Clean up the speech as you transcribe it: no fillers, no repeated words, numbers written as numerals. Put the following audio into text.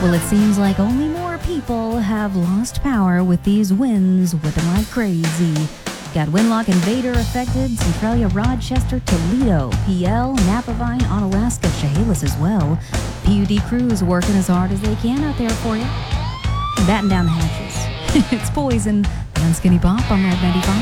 Well, it seems like only more people have lost power with these winds whipping like crazy. Got Windlock and Vader affected, Centralia, Rochester, Toledo, PL, Napavine, Onalaska, Chehalis as well. PUD crews working as hard as they can out there for you. Batten down the hatches. It's Poison and Skinny Pop on Red 95.